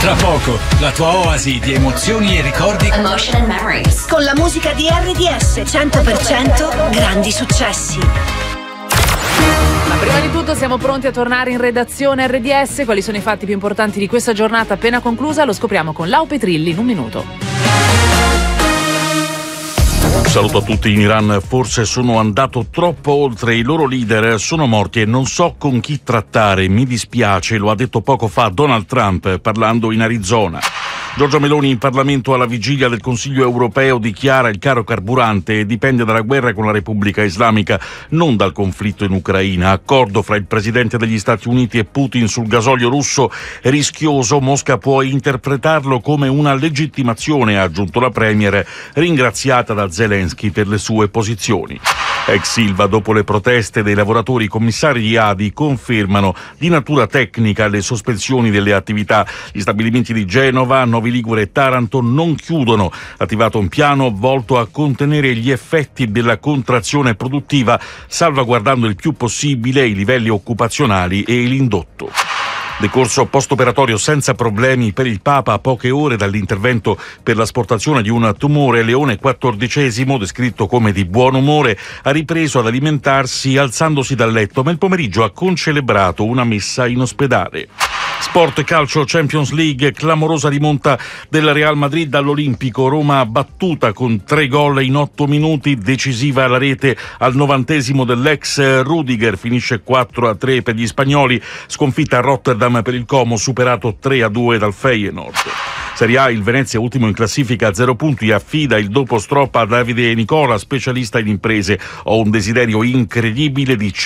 Tra poco, la tua oasi di emozioni e ricordi. Emotion and Memories. Con la musica di RDS 100% grandi successi. Ma prima di tutto siamo pronti a tornare in redazione RDS. Quali sono i fatti più importanti di questa giornata appena conclusa? Lo scopriamo con Lau Petrilli in un minuto. Saluto a tutti. In Iran forse sono andato troppo oltre, i loro leader sono morti e non so con chi trattare, mi dispiace, lo ha detto poco fa Donald Trump parlando in Arizona. Giorgia Meloni in Parlamento alla vigilia del Consiglio europeo dichiara il caro carburante dipende dalla guerra con la Repubblica Islamica, non dal conflitto in Ucraina. Accordo fra il presidente degli Stati Uniti e Putin sul gasolio russo rischioso, Mosca può interpretarlo come una legittimazione, ha aggiunto la premier, ringraziata da Zelensky per le sue posizioni. Ex Ilva, dopo le proteste dei lavoratori, i commissari di ADI confermano di natura tecnica le sospensioni delle attività. Gli stabilimenti di Genova, Novi Ligure e Taranto non chiudono. Attivato un piano volto a contenere gli effetti della contrazione produttiva, salvaguardando il più possibile i livelli occupazionali e l'indotto. Decorso post-operatorio senza problemi per il Papa a poche ore dall'intervento per l'asportazione di un tumore, Leone XIV, descritto come di buon umore, ha ripreso ad alimentarsi alzandosi dal letto, ma il pomeriggio ha concelebrato una messa in ospedale. Sport, calcio, Champions League, clamorosa rimonta del Real Madrid all'Olimpico, Roma battuta con 3 gol in 8 minuti, decisiva la rete al 90° dell'ex Rudiger, finisce 4-3 per gli spagnoli, sconfitta a Rotterdam per il Como, superato 3-2 dal Feyenoord. Serie A, il Venezia ultimo in classifica a 0 punti, affida il dopo stroppa a Davide Nicola, specialista in imprese. Ho un desiderio incredibile di